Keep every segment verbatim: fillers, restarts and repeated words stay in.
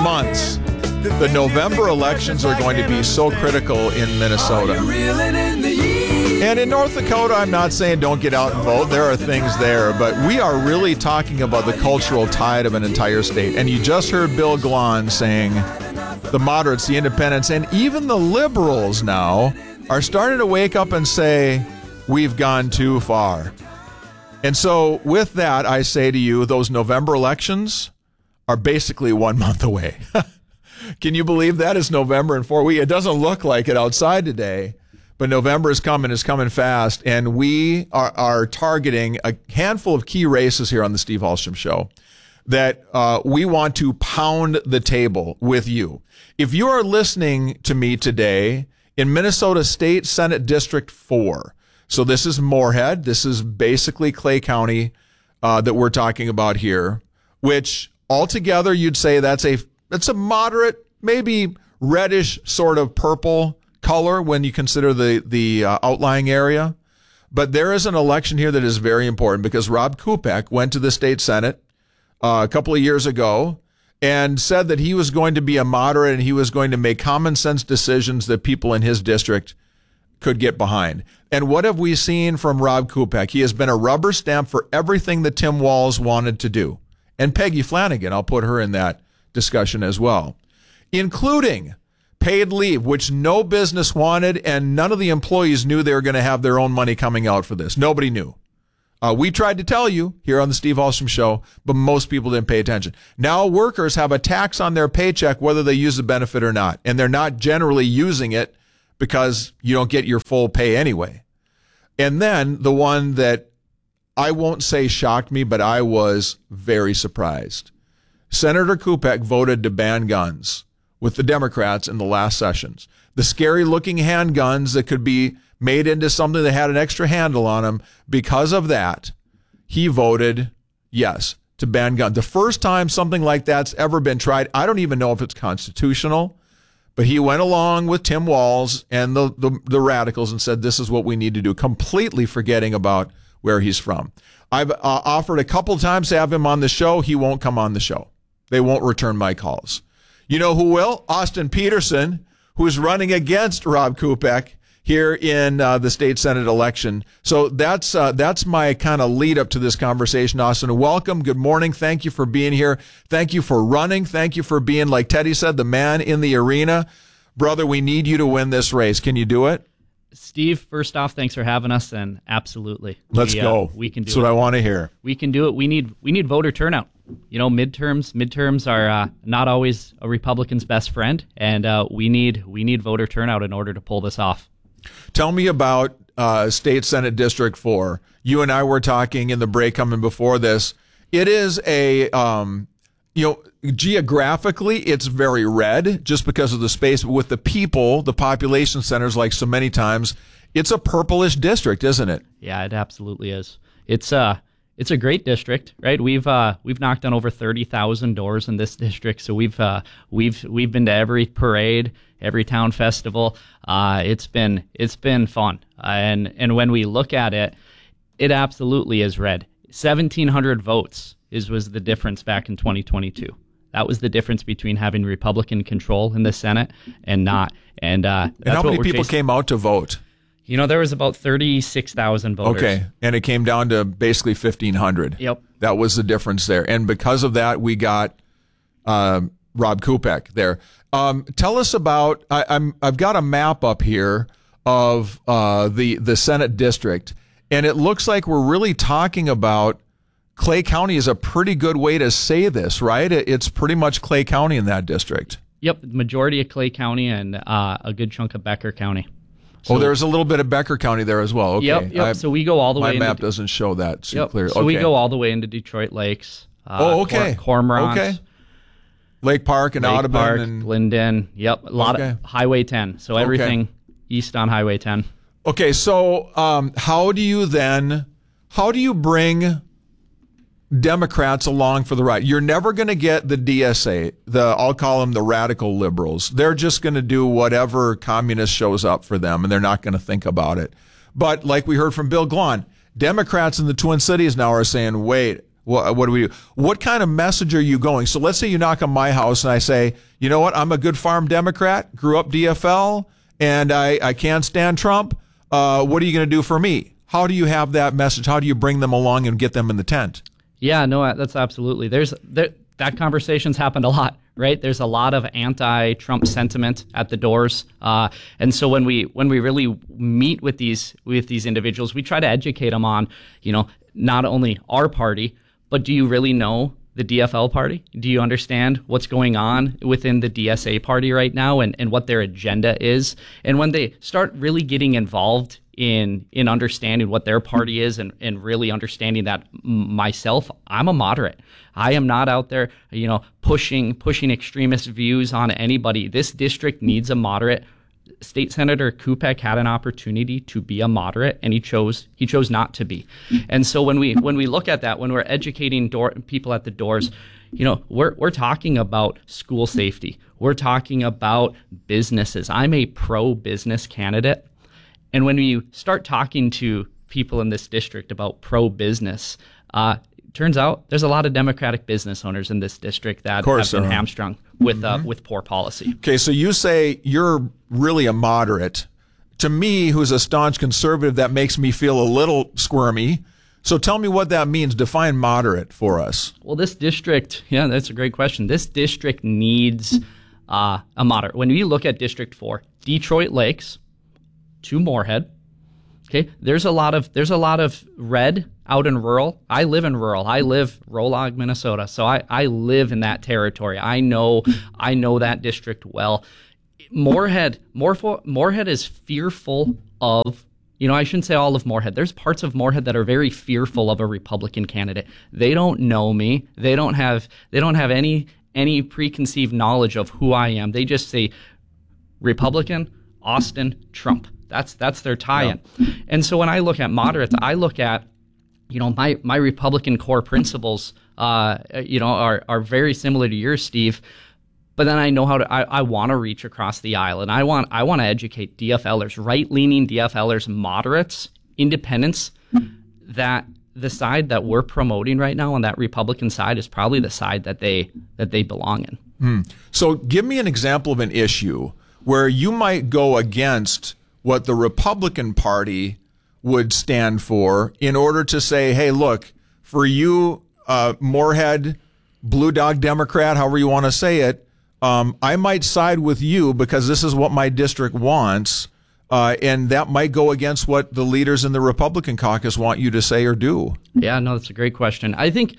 months. The November elections are going to be so critical in Minnesota. And in North Dakota, I'm not saying don't get out and vote. There are things there, but we are really talking about the cultural tide of an entire state. And you just heard Bill Glahn saying the moderates, the independents, and even the liberals now are starting to wake up and say, we've gone too far. And so with that, I say to you, those November elections are basically one month away. Can you believe that? It's November in four weeks. It doesn't look like it outside today, but November is coming, is coming fast, and we are, are targeting a handful of key races here on the Steve Hallstrom Show that uh, we want to pound the table with you. If you are listening to me today in Minnesota State Senate District four, so this is Moorhead, this is basically Clay County uh, that we're talking about here, which altogether you'd say that's a that's a moderate, maybe reddish sort of purple color when you consider the, the uh, outlying area. But there is an election here that is very important because Rob Kupek went to the state Senate uh, a couple of years ago and said that he was going to be a moderate and he was going to make common sense decisions that people in his district could get behind. And what have we seen from Rob Kupek? He has been a rubber stamp for everything that Tim Walz wanted to do. And Peggy Flanagan, I'll put her in that discussion as well, including paid leave, which no business wanted, and none of the employees knew they were going to have their own money coming out for this. Nobody knew. Uh, we tried to tell you here on the Steve Hallstrom Show, but most people didn't pay attention. Now workers have a tax on their paycheck whether they use the benefit or not, and they're not generally using it because you don't get your full pay anyway. And then the one that I won't say shocked me, but I was very surprised. Senator Kupek voted to ban guns with the Democrats in the last sessions. The scary-looking handguns that could be made into something that had an extra handle on them. Because of that, he voted yes to ban guns. The first time something like that's ever been tried, I don't even know if it's constitutional, but he went along with Tim Walz and the, the, the radicals and said this is what we need to do, completely forgetting about where he's from. I've uh, offered a couple times to have him on the show. He won't come on the show. They won't return my calls. You know who will? Austin Peterson, who's running against Rob Kupek here in uh, the state Senate election. So that's uh, that's my kind of lead up to this conversation, Austin. Welcome. Good morning. Thank you for being here. Thank you for running. Thank you for being, like Teddy said, the man in the arena. Brother, we need you to win this race. Can you do it? Steve, first off, thanks for having us, and absolutely. Let's we, go. Uh, we can do That's it. what I want to hear. We can do it. We need we need voter turnout. You know, midterms midterms are uh, not always a Republican's best friend, and uh, we need we need voter turnout in order to pull this off. Tell me about uh, State Senate District four. You and I were talking in the break coming before this. It is a, um, you know, geographically, it's very red just because of the space. But with the people, the population centers, like so many times, it's a purplish district, isn't it? Yeah, it absolutely is. It's uh it's a great district, right? We've uh we've knocked on over thirty thousand doors in this district, so we've uh we've we've been to every parade, every town festival. Uh, it's been it's been fun, uh, and and when we look at it, it absolutely is red. seventeen hundred votes is was the difference back in twenty twenty-two. That was the difference between having Republican control in the Senate and not. And uh, that's and how many what we're people chasing. came out to vote? You know, there was about thirty-six thousand voters. Okay, and it came down to basically fifteen hundred. Yep. That was the difference there. And because of that, we got uh, Rob Kupek there. Um, tell us about, I, I'm, I've got a map up here of uh, the, the Senate district, and it looks like we're really talking about Clay County is a pretty good way to say this, right? It's pretty much Clay County in that district. Yep, the majority of Clay County and uh, a good chunk of Becker County. So, oh, there's a little bit of Becker County there as well. Okay. Yep, yep. I, so we go all the my way. My map into, doesn't show that so yep. clear. So okay. we go all the way into Detroit Lakes. Uh, oh, okay. Cor- Cormorants. Okay. Lake Park and Lake Audubon Park, and Linden. Yep, a lot okay. of Highway ten. So everything okay. east on Highway ten. Okay, so um, how do you then? How do you bring Democrats along for the ride? You're never going to get the D S A, the I'll call them the radical liberals. They're just going to do whatever communist shows up for them, and they're not going to think about it. But like we heard from Bill Glahn, Democrats in the Twin Cities now are saying, wait, What, what do we do? What kind of message are you going? So let's say you knock on my house and I say, you know what? I'm a good farm Democrat, grew up D F L, and I, I can't stand Trump. Uh, what are you going to do for me? How do you have that message? How do you bring them along and get them in the tent? Yeah, no, that's absolutely. There's there, that conversation's happened a lot, right? There's a lot of anti-Trump sentiment at the doors, uh, and so when we when we really meet with these with these individuals, we try to educate them on, you know, not only our party, but do you really know the D F L party? Do you understand what's going on within the D S A party right now and, and what their agenda is? And when they start really getting involved in in understanding what their party is and, and really understanding that myself, I'm a moderate. I am not out there, you know, pushing pushing extremist views on anybody. This district needs a moderate. State Senator Kupek had an opportunity to be a moderate, and he chose he chose not to be. And so when we when we look at that, when we're educating door, people at the doors, you know, we're we're talking about school safety. We're talking about businesses. I'm a pro-business candidate, and when you start talking to people in this district about pro-business, uh, turns out there's a lot of Democratic business owners in this district that have been hamstrung with mm-hmm. uh, with poor policy. Okay, so you say you're really a moderate. To me, who's a staunch conservative, that makes me feel a little squirmy. So tell me what that means. Define moderate for us. Well, this district, yeah, that's a great question. This district needs uh, a moderate. When you look at District four, Detroit Lakes to Moorhead, okay, there's a lot of there's a lot of red out in rural. I live in rural. I live Rolog, Minnesota. So I, I live in that territory. I know I know that district well. Moorhead, Moorfo, Moorhead is fearful of, you know, I shouldn't say all of Moorhead. There's parts of Moorhead that are very fearful of a Republican candidate. They don't know me. They don't have they don't have any any preconceived knowledge of who I am. They just say Republican, Austin, Trump. That's that's their tie-in. Yeah. And so when I look at moderates, I look at, you know, my, my Republican core principles, uh, you know, are, are very similar to yours, Steve. But then I know how to, I, I want to reach across the aisle, and I want, I want to educate DFLers, right-leaning DFLers, moderates, independents, that the side that we're promoting right now on that Republican side is probably the side that they, that they belong in. Hmm. So give me an example of an issue where you might go against what the Republican Party would stand for in order to say, hey, look, for you, uh, Moorhead, Blue Dog Democrat, however you want to say it, um, I might side with you because this is what my district wants, uh, and that might go against what the leaders in the Republican caucus want you to say or do. Yeah, no, that's a great question. I think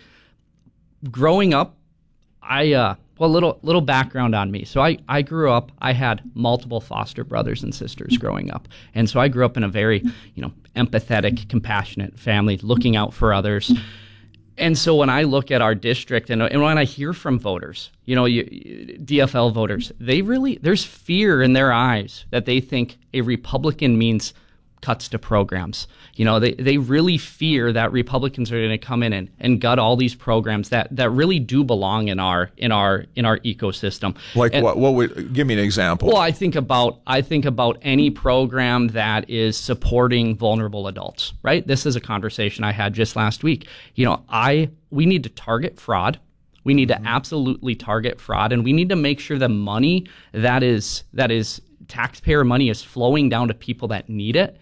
growing up, I uh, well, little little background on me. So I, I grew up, I had multiple foster brothers and sisters growing up. And so I grew up in a very, you know, empathetic, compassionate family, looking out for others. And so when I look at our district and, and when I hear from voters, you know, you, D F L voters, they really, there's fear in their eyes that they think a Republican means cuts to programs. You know, they, they really fear that Republicans are going to come in and, and gut all these programs that, that really do belong in our in our in our ecosystem. Like and, what? What would give me an example? Well, I think about I think about any program that is supporting vulnerable adults. Right. This is a conversation I had just last week. You know, I we need to target fraud. We need to absolutely target fraud, and we need to make sure the money that is that is taxpayer money is flowing down to people that need it.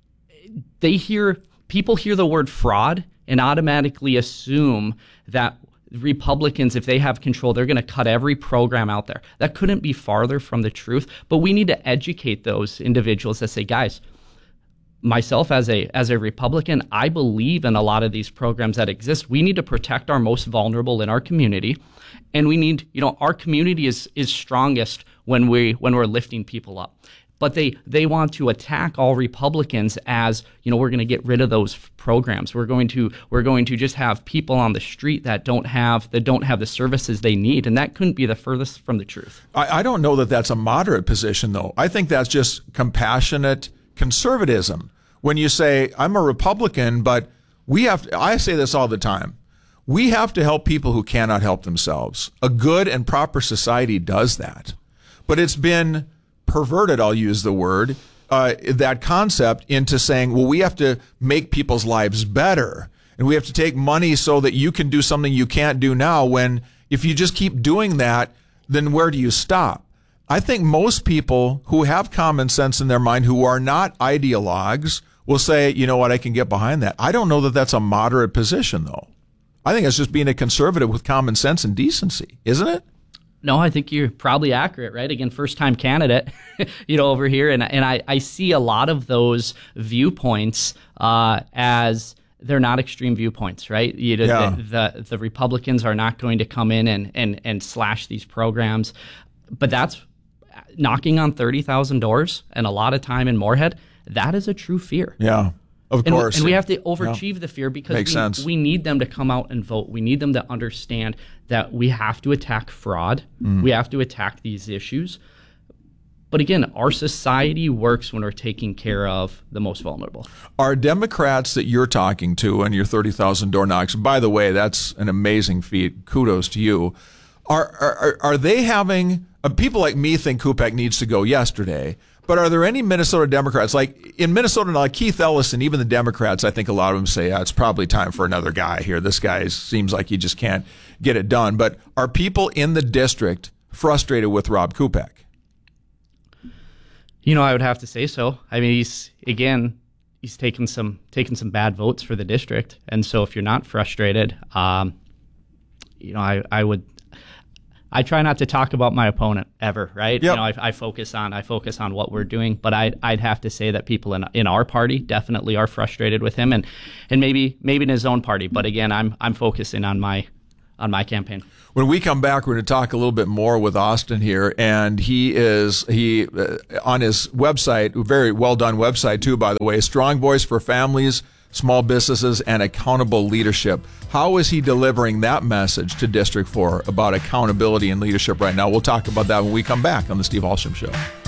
They hear people hear the word fraud and automatically assume that Republicans, if they have control, they're going to cut every program out there. That couldn't be farther from the truth. But we need to educate those individuals that say, guys, myself as a as a Republican, I believe in a lot of these programs that exist. We need to protect our most vulnerable in our community, and we need, you know, our community is is strongest when we when we're lifting people up. But they, they want to attack all Republicans as, you know, we're going to get rid of those programs. We're going to we're going to just have people on the street that don't have that don't have the services they need, and that couldn't be the furthest from the truth. I, I don't know that that's a moderate position, though. I think that's just compassionate conservatism. When you say, I'm a Republican, but we have to, I say this all the time, we have to help people who cannot help themselves. A good and proper society does that. But it's been perverted, I'll use the word, uh, that concept into saying, well, we have to make people's lives better. and we have to take money so that you can do something you can't do now. When if you just keep doing that, then where do you stop? I think most people who have common sense in their mind, who are not ideologues, will say, you know what, I can get behind that. I don't know that that's a moderate position, though. I think it's just being a conservative with common sense and decency, isn't it? No, I think you're probably accurate, right? Again, first-time candidate, you know, over here, and and I, I see a lot of those viewpoints uh, as they're not extreme viewpoints, right? You know, Yeah. the, the the Republicans are not going to come in and and and slash these programs, but that's knocking on thirty thousand doors, and a lot of time in Moorhead. That is a true fear. Yeah, of And, course. and we have to overachieve yeah. the fear because Makes we, sense. we need them to come out and vote. We need them to understand that we have to attack fraud. Mm. We have to attack these issues. But again, our society works when we're taking care of the most vulnerable. Are Democrats that you're talking to and your thirty thousand door knocks, by the way, that's an amazing feat. Kudos to you. Are are, are they having, uh, people like me think Kupek needs to go yesterday, but are there any Minnesota Democrats, like in Minnesota, like Keith Ellis and even the Democrats, I think a lot of them say, yeah, it's probably time for another guy here. This guy is, seems like he just can't get it done. But are people in the district frustrated with Rob Kupek? You know, I would have to say so. I mean, he's, again, he's taken some taken some bad votes for the district. And so if you're not frustrated, um, you know, I, I would... I try not to talk about my opponent ever, right? Yep. You know, I, I focus on I focus on what we're doing, but I I'd have to say that people in in our party definitely are frustrated with him, and and maybe maybe in his own party. But again, I'm I'm focusing on my on my campaign. When we come back, we're going to talk a little bit more with Austin here, and he is he uh, on his website, very well done website too, by the way, Strong Voice for Families, Small Businesses, and Accountable Leadership. How is he delivering that message to District four about accountability and leadership right now? We'll talk about that when we come back on the Steve Hulsham Show.